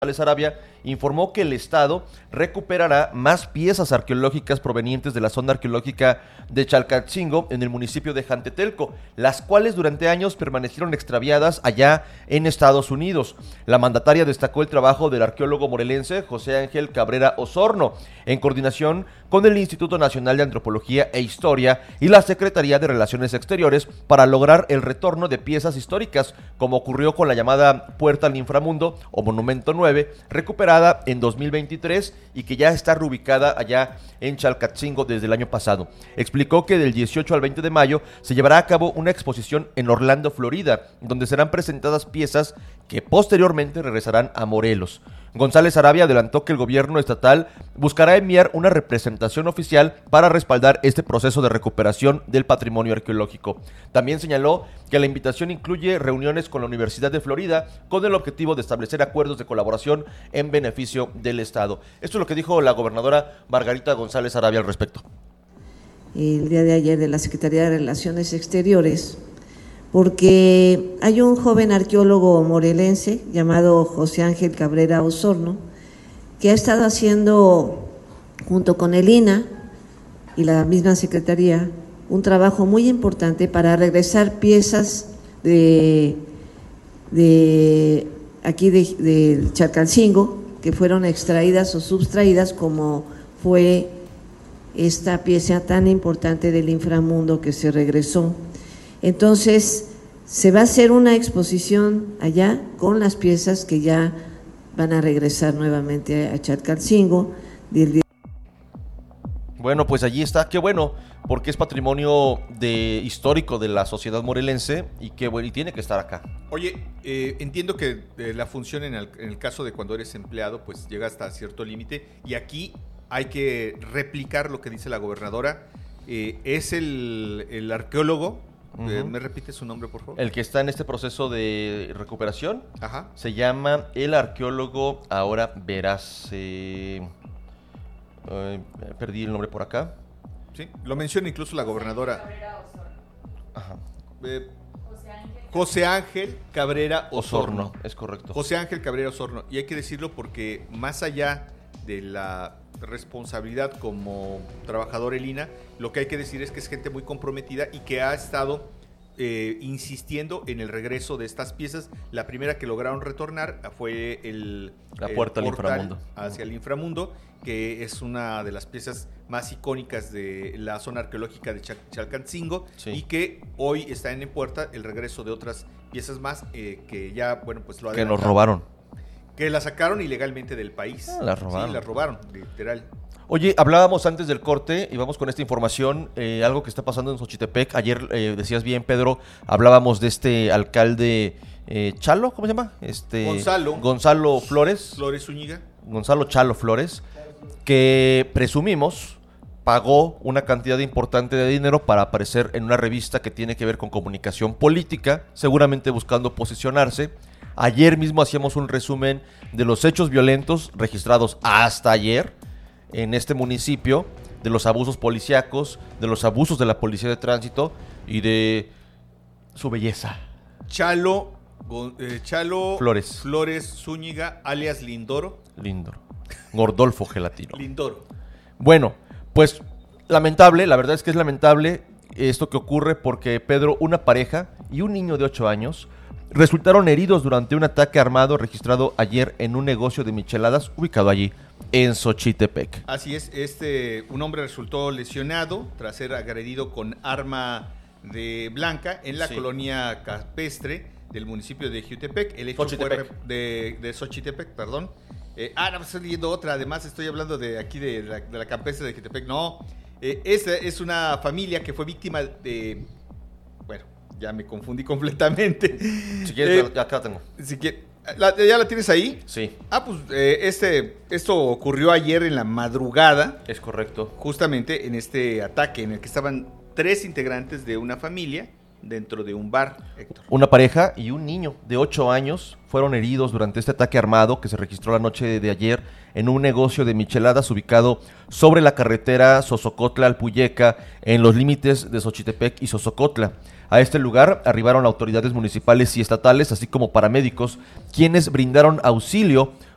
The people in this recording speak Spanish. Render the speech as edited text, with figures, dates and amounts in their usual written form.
Arabia informó que el Estado recuperará más piezas arqueológicas provenientes de la zona arqueológica de Chalcatzingo en el municipio de Jantetelco, las cuales durante años permanecieron extraviadas allá en Estados Unidos. La mandataria destacó el trabajo del arqueólogo morelense José Ángel Cabrera Osorno, en coordinación con el Instituto Nacional de Antropología e Historia y la Secretaría de Relaciones Exteriores para lograr el retorno de piezas históricas, como ocurrió con la llamada Puerta al Inframundo o Monumento 9, recuperada en 2023 y que ya está reubicada allá en Chalcatzingo desde el año pasado. Explicó que del 18 al 20 de mayo se llevará a cabo una exposición en Orlando, Florida, donde serán presentadas piezas que posteriormente regresarán a Morelos. González Arabia adelantó que el gobierno estatal buscará enviar una representación oficial para respaldar este proceso de recuperación del patrimonio arqueológico. También señaló que la invitación incluye reuniones con la Universidad de Florida con el objetivo de establecer acuerdos de colaboración en beneficio del Estado. Esto es lo que dijo la gobernadora Margarita González Arabia al respecto. El día de ayer de la Secretaría de Relaciones Exteriores, porque hay un joven arqueólogo morelense llamado José Ángel Cabrera Osorno, que ha estado haciendo, junto con el INAH y la misma Secretaría, un trabajo muy importante para regresar piezas de Chalcatzingo, que fueron extraídas o subtraídas, como fue esta pieza tan importante del inframundo que se regresó. Entonces, se va a hacer una exposición allá con las piezas que ya van a regresar nuevamente a Chalcatzingo. Bueno, pues allí está, qué bueno, porque es patrimonio histórico de la sociedad morelense y tiene que estar acá. Oye, entiendo que la función en el caso de cuando eres empleado, pues llega hasta cierto límite, y aquí hay que replicar lo que dice la gobernadora. Es el arqueólogo. ¿Me repite su nombre, por favor? El que está en este proceso de recuperación. Ajá. Se llama el arqueólogo, ahora verás, perdí el nombre por acá. Sí, lo menciona incluso la gobernadora. Ajá. José Ángel Cabrera Osorno. Es correcto. José Ángel Cabrera Osorno. Y hay que decirlo porque más allá de la responsabilidad como trabajador en INAH, lo que hay que decir es que es gente muy comprometida y que ha estado insistiendo en el regreso de estas piezas. La primera que lograron retornar fue la puerta al inframundo. Hacia el inframundo, que es una de las piezas más icónicas de la zona arqueológica de Chalcatzingo, sí. Y que hoy está en puerta el regreso de otras piezas más que ya, bueno, pues lo adelantaron. Que nos robaron. Que la sacaron ilegalmente del país. La robaron. Sí, la robaron, literal. Oye, hablábamos antes del corte y vamos con esta información, algo que está pasando en Xochitepec. Ayer decías bien, Pedro, hablábamos de este alcalde Chalo, ¿cómo se llama? Gonzalo Flores. Flores Zúñiga. Gonzalo Chalo Flores, que presumimos pagó una cantidad importante de dinero para aparecer en una revista que tiene que ver con comunicación política, seguramente buscando posicionarse. Ayer mismo hacíamos un resumen de los hechos violentos registrados hasta ayer en este municipio, de los abusos policíacos, de los abusos de la policía de tránsito y de su belleza. Chalo Flores Zúñiga, alias Lindoro. Gordolfo Gelatino. Lindoro. Bueno, pues lamentable, la verdad es que es lamentable esto que ocurre porque, Pedro, una pareja y un niño de 8 años resultaron heridos durante un ataque armado registrado ayer en un negocio de micheladas ubicado allí en Xochitepec. Así es, un hombre resultó lesionado tras ser agredido con arma de blanca en la colonia campestre del municipio de Jutepec. El hecho fue de Xochitepec, perdón. No, estoy leyendo otra, además estoy hablando de aquí de la campestre de Jutepec. No, esta es una familia que fue víctima de... Bueno, ya me confundí completamente. Si quieres, acá la tengo. Si quieres, ¿ya la tienes ahí? Sí. Pues esto ocurrió ayer en la madrugada. Es correcto. Justamente en este ataque en el que estaban 3 integrantes de una familia dentro de un bar, Héctor. Una pareja y un niño de 8 años fueron heridos durante este ataque armado que se registró la noche de ayer en un negocio de micheladas ubicado sobre la carretera Sosocotla-Alpuyeca, en los límites de Xochitepec y Sosocotla. A este lugar arribaron autoridades municipales y estatales, así como paramédicos, quienes brindaron auxilio